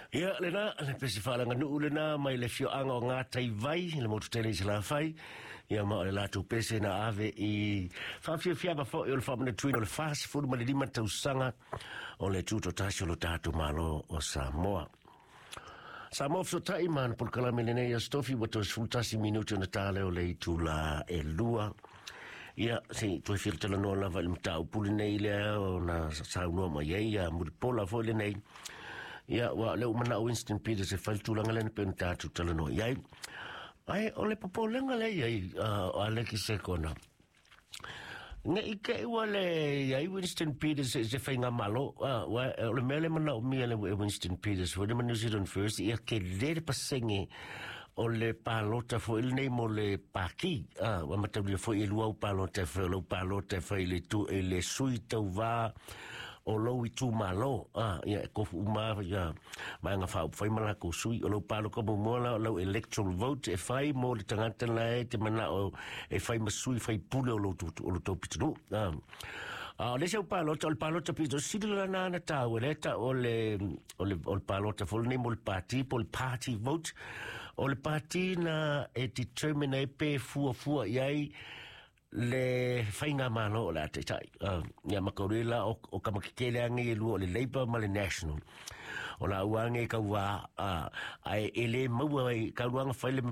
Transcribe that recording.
Ia lena le pesi whalanga nuu lena mai le fio anga o ngā taivai le motu tele i sila whai ia ma o le lātou pese na ave i whawhia whiaba fo i o le whamana tuina o le fast food ma le lima tausanga o le tūto tasi o le tātou malo o Samoa. Samoa fsotai man por kalame le nei a stofi wato sfultasi minuto na tale o le itula e lua. Ia, si, tue filtala noa lava le mtau puli nei lea o na saunua mai ei a muripola fo le nei. Ia, wa leo mana o Winston Peters e whaitulanga lene pe tātu tala no iai. Ai, o le popolenga le iai, o aleki se kona. Nga ike ua le iai Winston Peters e se whainga malo, o le mele mana o mia le Winston Peters, o le New Zealand First, ia ke lere pasenge o le palota fo il nei mo le paki, wa mataulia fo i lua o palota fo lo palota fo i le tu e le sui tau va o lo i tu malo, ia kofu uma ia mai nga fa fai mala ko sui o lo palo ko mo la lo electoral vote e fai mo le tangata la e te mana o e fai masui fai pule o lo to pitulu. Le seu palota o palota pito sidila na na tau le ta o le palota fo nei mo le party vote o le party na e determine pe fua iai le whainga malo o la te tai. Ia makorela o kamakikele ange e lua o le Labour ma le National. O la uange ka ua ai ele maua ai ka uanga whaile